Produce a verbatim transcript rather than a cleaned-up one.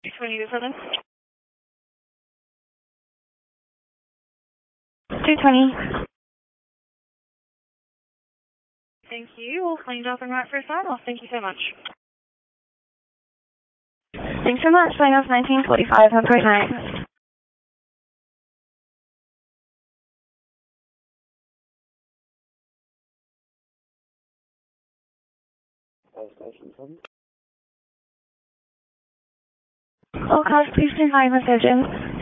twenty to seven. two twenty. Thank you. We'll find off and right for a sign off. Thank you so much. Thanks so much. Sign off nineteen forty-five. Have a great night. All cars, please stand by, message in.